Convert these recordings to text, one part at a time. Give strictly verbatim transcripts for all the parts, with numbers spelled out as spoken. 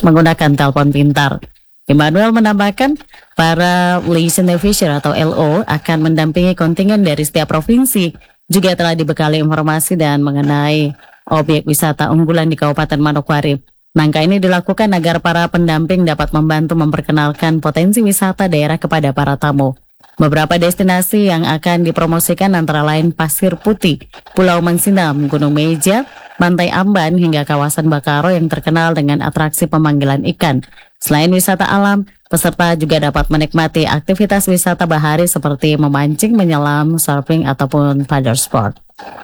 menggunakan telepon pintar. Immanuel menambahkan, para liaison officer atau L O akan mendampingi kontingen dari setiap provinsi, juga telah dibekali informasi dan mengenai objek wisata unggulan di Kabupaten Manokwari. Langkah ini dilakukan agar para pendamping dapat membantu memperkenalkan potensi wisata daerah kepada para tamu. Beberapa destinasi yang akan dipromosikan antara lain Pasir Putih, Pulau Mangsinam, Gunung Meja, Pantai Amban, hingga kawasan Bakaro yang terkenal dengan atraksi pemanggilan ikan. Selain wisata alam, peserta juga dapat menikmati aktivitas wisata bahari seperti memancing, menyelam, surfing, ataupun paddle sport.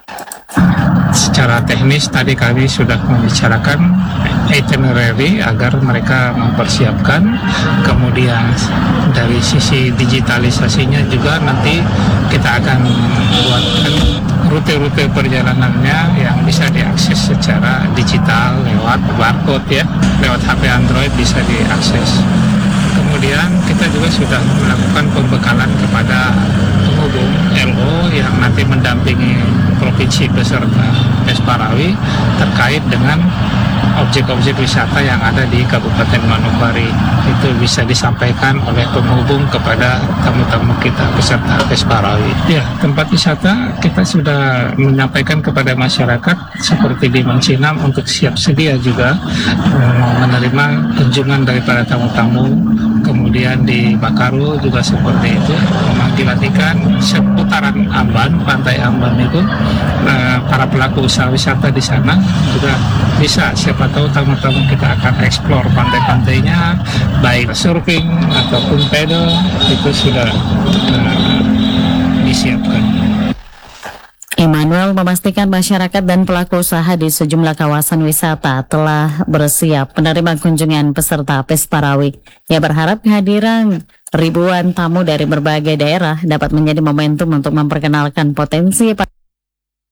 Secara teknis tadi kami sudah membicarakan itinerary agar mereka mempersiapkan, kemudian dari sisi digitalisasinya juga nanti kita akan buatkan rute-rute perjalanannya yang bisa diakses secara digital lewat barcode ya, lewat H P Android bisa diakses. Kemudian kita juga sudah melakukan pembekalan kepada penghubung L O yang nanti mendampingi provinsi peserta Pes Parawi terkait dengan objek-objek wisata yang ada di Kabupaten Manokwari. Itu bisa disampaikan oleh penghubung kepada tamu-tamu kita peserta Pes Parawi. Ya, tempat wisata kita sudah menyampaikan kepada masyarakat seperti di Mangsinam untuk siap sedia juga menerima kunjungan daripada tamu-tamu. Kemudian di Bakaro juga seperti itu, memanggilan ikan seputaran Amban, Pantai Amban itu para pelaku usaha wisata di sana juga bisa, siapa tahu tamu-tamu kita akan eksplor pantai-pantainya, baik surfing ataupun paddle, itu sudah uh, disiapkan. Immanuel memastikan masyarakat dan pelaku usaha di sejumlah kawasan wisata telah bersiap menerima kunjungan peserta Pes Parawi. Ia berharap kehadiran ribuan tamu dari berbagai daerah dapat menjadi momentum untuk memperkenalkan potensi